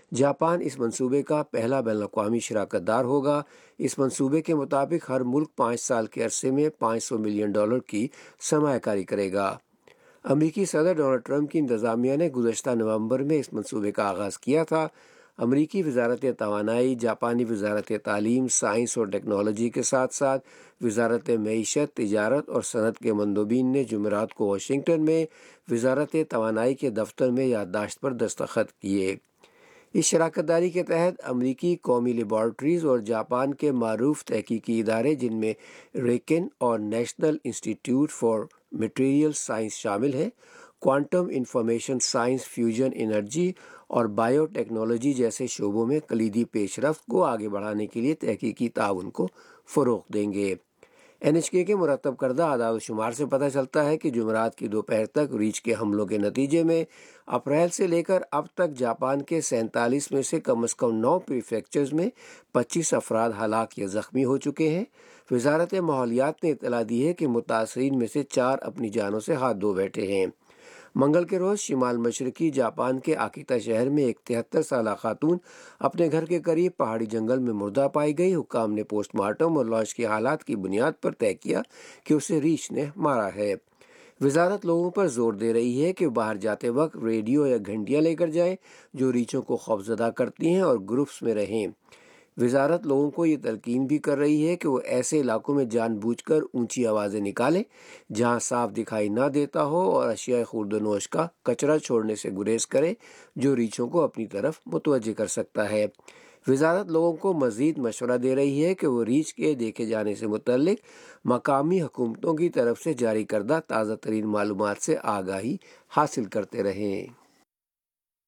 Japan اس منصوبے کا پہلا بین الاقوامی شراکت دار ہوگا۔ اس منصوبے کے مطابق ہر ملک 5 سال کے عرصے میں $500 ملین کی سرمایہ کاری کرے گا۔ امریکی صدر ڈونلڈ ٹرمپ کی انتظامیہ نے گزشتہ نومبر میں اس منصوبے کا آغاز کیا تھا۔ امریکی وزارت توانائی، جاپانی وزارت تعلیم، سائنس اور ٹیکنالوجی کے ساتھ ساتھ وزارت معیشت، تجارت اور صنعت کے مندوبین نے جمعرات کو واشنگٹن میں وزارت توانائی کے دفتر میں یادداشت پر دستخط کیے۔ اس شراکت داری کے تحت امریکی قومی لیبارٹریز اور جاپان کے معروف تحقیقی ادارے جن میں ریکن اور نیشنل انسٹی ٹیوٹ فار میٹیریل سائنس شامل ہیں، quantum information science, fusion energy اور بائیو ٹیکنالوجی جیسے شعبوں میں کلیدی پیش رفت کو آگے بڑھانے کے لیے تحقیقی تعاون کو فروغ دیں گے۔ NHK کے مرتب کردہ اعداد و شمار سے پتہ چلتا ہے کہ جمعرات کی دوپہر تک ریچھ کے حملوں کے نتیجے میں اپریل سے لے کر اب تک جاپان کے 47 میں سے کم از کم 9 پریفیکچرز میں 25 افراد ہلاک یا زخمی ہو چکے ہیں۔ وزارت ماحولیات نے اطلاع دی ہے کہ متاثرین میں سے 4 اپنی جانوں سے ہاتھ دھو بیٹھے ہیں۔ منگل کے روز شمال مشرقی جاپان کے آکیتا شہر میں ایک 73 سالہ خاتون اپنے گھر کے قریب پہاڑی جنگل میں مردہ پائی گئی۔ حکام نے پوسٹ مارٹم اور لاش کے حالات کی بنیاد پر طے کیا کہ اسے ریچھ نے مارا ہے۔ وزارت لوگوں پر زور دے رہی ہے کہ باہر جاتے وقت ریڈیو یا گھنٹیاں لے کر جائیں جو ریچھوں کو خوفزدہ کرتی ہیں اور گروپس میں رہیں۔ وزارت لوگوں کو یہ تلقین بھی کر رہی ہے کہ وہ ایسے علاقوں میں جان بوجھ کر اونچی آوازیں نکالیں جہاں صاف دکھائی نہ دیتا ہو اور اشیاء خورد و نوش کا کچرا چھوڑنے سے گریز کریں جو ریچھوں کو اپنی طرف متوجہ کر سکتا ہے۔ وزارت لوگوں کو مزید مشورہ دے رہی ہے کہ وہ ریچھ کے دیکھے جانے سے متعلق مقامی حکومتوں کی طرف سے جاری کردہ تازہ ترین معلومات سے آگاہی حاصل کرتے رہیں۔